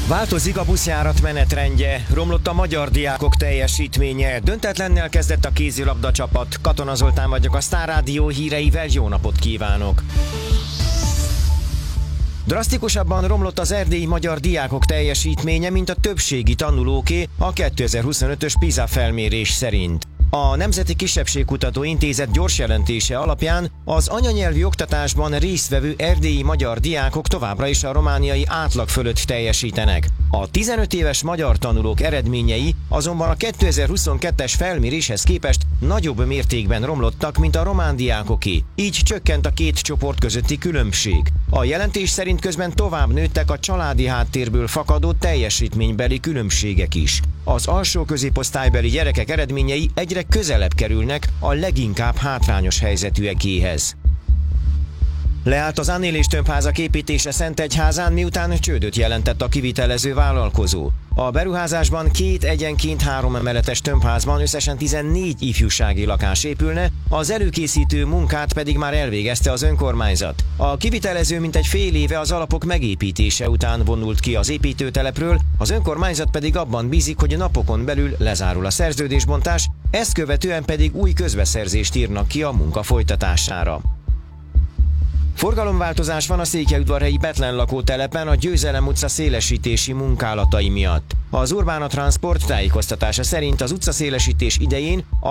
Változik a buszjárat menetrendje, romlott a magyar diákok teljesítménye, döntetlennel kezdett a kézilabda csapat. Katona Zoltán vagyok, a Sztár Rádió híreivel jó napot kívánok! Drasztikusabban romlott az erdélyi magyar diákok teljesítménye, mint a többségi tanulóké a 2025-ös PISA felmérés szerint. A Nemzeti Kisebbségkutató Intézet gyors jelentése alapján az anyanyelvi oktatásban résztvevő erdélyi magyar diákok továbbra is a romániai átlag fölött teljesítenek. A 15 éves magyar tanulók eredményei azonban a 2022-es felméréshez képest nagyobb mértékben romlottak, mint a román diákoké. Így csökkent a két csoport közötti különbség. A jelentés szerint közben tovább nőttek a családi háttérből fakadó teljesítménybeli különbségek is. Az alsó középosztálybeli gyerekek eredményei egyre közelebb kerülnek a leginkább hátrányos helyzetűekéhez. Leállt az Annélés tömbházak építése Szentegyházán, miután csődöt jelentett a kivitelező vállalkozó. A beruházásban két egyenként 3 emeletes tömbházban összesen 14 ifjúsági lakás épülne, az előkészítő munkát pedig már elvégezte az önkormányzat. A kivitelező mintegy fél éve az alapok megépítése után vonult ki az építőtelepről, az önkormányzat pedig abban bízik, hogy napokon belül lezárul a szerződésbontás, ezt követően pedig új közbeszerzést írnak ki a munka folytatására. Forgalomváltozás van a székelyudvarhelyi Bethlen lakótelepen a Győzelem utca szélesítési munkálatai miatt. Az Urbana Transport tájékoztatása szerint az utcaszélesítés idején